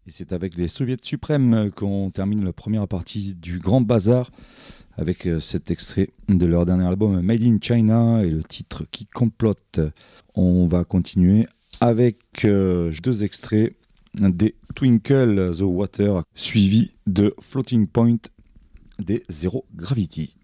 Et c'est avec les Soviets suprêmes qu'on termine la première partie du Grand Bazar avec cet extrait de leur dernier album Made in China et le titre qui complote. On va continuer avec deux extraits des Twinkle the Water suivi de Floating Point des Zero Gravity.